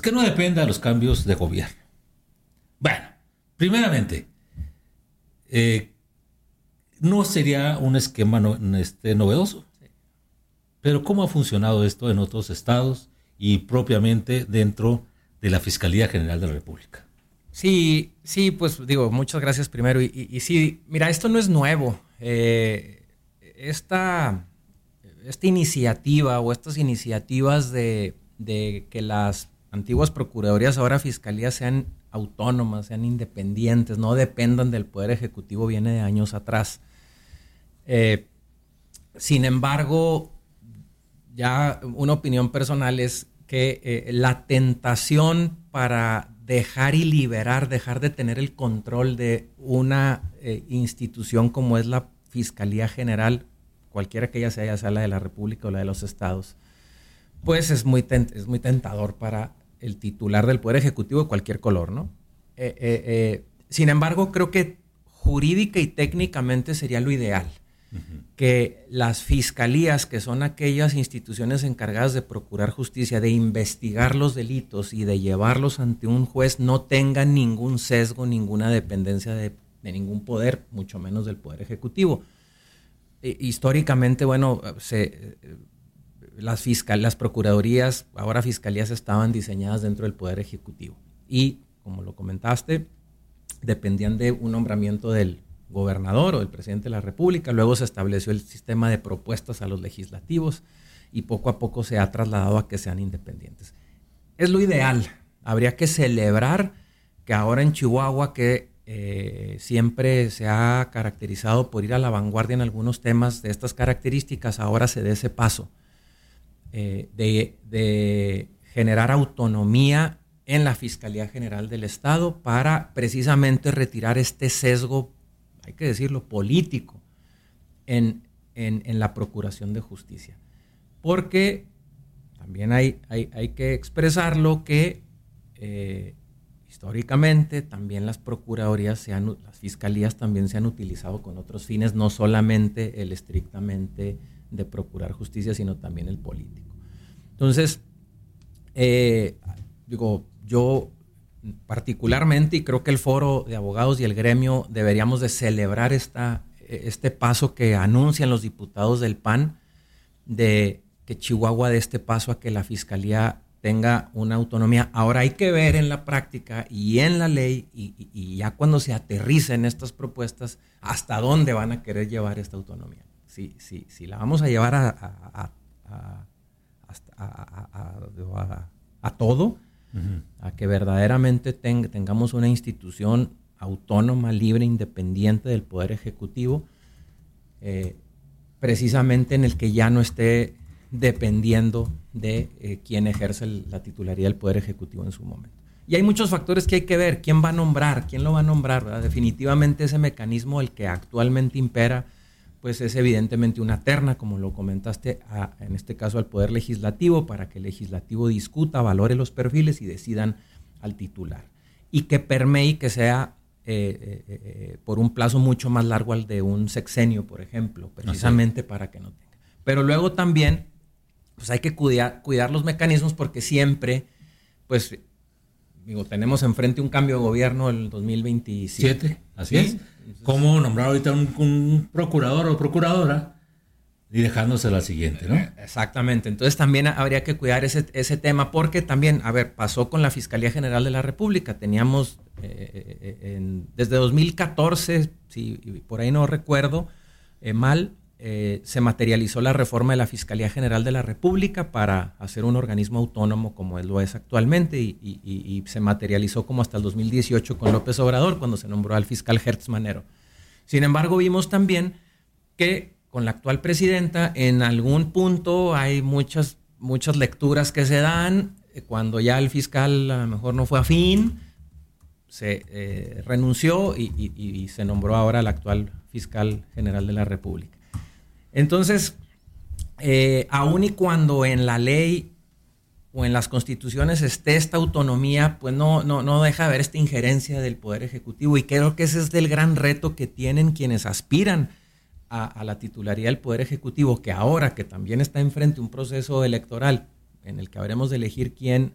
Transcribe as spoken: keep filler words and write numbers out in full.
que no dependa de los cambios de gobierno. Bueno, primeramente, eh, no sería un esquema no, este, novedoso. Sí. Pero ¿cómo ha funcionado esto en otros estados y propiamente dentro de la Fiscalía General de la República? Sí, sí, pues digo, muchas gracias primero. Y, y, y sí, mira, esto no es nuevo. Eh, esta, esta iniciativa o estas iniciativas de, de que las antiguas procuradurías, ahora fiscalías, sean autónomas, sean independientes, no dependan del Poder Ejecutivo, viene de años atrás. Eh, sin embargo, ya una opinión personal es que eh, la tentación para dejar y liberar, dejar de tener el control de una eh, institución como es la Fiscalía General, cualquiera que ella sea, ya sea la de la República o la de los estados, pues es muy, tent- es muy tentador para el titular del Poder Ejecutivo de cualquier color, ¿no? Eh, eh, eh, sin embargo, creo que jurídica y técnicamente sería lo ideal. Uh-huh. Que las fiscalías, que son aquellas instituciones encargadas de procurar justicia, de investigar los delitos y de llevarlos ante un juez, no tengan ningún sesgo, ninguna dependencia de, de ningún poder, mucho menos del Poder Ejecutivo. Eh, históricamente, bueno, se... Eh, Las, fiscal, las procuradurías, ahora fiscalías, estaban diseñadas dentro del Poder Ejecutivo y, como lo comentaste, dependían de un nombramiento del gobernador o del presidente de la República. Luego se estableció el sistema de propuestas a los legislativos y poco a poco se ha trasladado a que sean independientes. Es lo ideal. Habría que celebrar que ahora en Chihuahua, que eh, siempre se ha caracterizado por ir a la vanguardia en algunos temas de estas características, ahora se dé ese paso. Eh, de, de generar autonomía en la Fiscalía General del Estado para precisamente retirar este sesgo, hay que decirlo, político en, en, en la procuración de justicia. Porque también hay, hay, hay que expresarlo que eh, históricamente también las procuradurías, se han, las fiscalías también se han utilizado con otros fines, no solamente el estrictamente de procurar justicia, sino también el político. Entonces, eh, digo, yo particularmente, y creo que el foro de abogados y el gremio deberíamos de celebrar esta, este paso que anuncian los diputados del P A N, de que Chihuahua dé este paso a que la Fiscalía tenga una autonomía. Ahora hay que ver en la práctica y en la ley, y, y, y ya cuando se aterricen estas propuestas, hasta dónde van a querer llevar esta autonomía. Si, si, si la vamos a llevar a, a, a, a, a, a, a, a todo, uh-huh. a que verdaderamente ten, tengamos una institución autónoma, libre, independiente del Poder Ejecutivo, eh, precisamente en el que ya no esté dependiendo de eh, quién ejerce el, la titularidad del Poder Ejecutivo en su momento. Y hay muchos factores que hay que ver. ¿Quién va a nombrar? ¿Quién lo va a nombrar? ¿Verdad? Definitivamente ese mecanismo, el que actualmente impera, pues es evidentemente una terna, como lo comentaste, a, en este caso al Poder Legislativo, para que el Legislativo discuta, valore los perfiles y decidan al titular. Y que permee, que sea eh, eh, eh, por un plazo mucho más largo al de un sexenio, por ejemplo, precisamente okay. para que no tenga. Pero luego también, pues hay que cuidar, cuidar los mecanismos, porque siempre, pues, digo, tenemos enfrente un cambio de gobierno en el dos mil veintisiete. Siete, así ¿sí? es. ¿Cómo nombrar ahorita un, un procurador o procuradora y dejándoselo al siguiente, ¿no? Exactamente. Entonces también habría que cuidar ese, ese tema, porque también, a ver, pasó con la Fiscalía General de la República. Teníamos eh, en, desde dos mil catorce, si por ahí no recuerdo eh, mal, eh, se materializó la reforma de la Fiscalía General de la República para hacer un organismo autónomo como él lo es actualmente, y, y, y se materializó como hasta el dos mil dieciocho con López Obrador, cuando se nombró al fiscal Hertz Manero. Sin embargo, vimos también que con la actual presidenta en algún punto hay muchas, muchas lecturas que se dan. Cuando ya el fiscal a lo mejor no fue afín, se eh, renunció y, y, y se nombró ahora el actual fiscal general de la República. Entonces, eh, aun y cuando en la ley o en las constituciones esté esta autonomía, pues no, no, no deja de haber esta injerencia del Poder Ejecutivo, y creo que ese es el gran reto que tienen quienes aspiran a, a la titularidad del Poder Ejecutivo, que ahora que también está enfrente un proceso electoral en el que habremos de elegir quién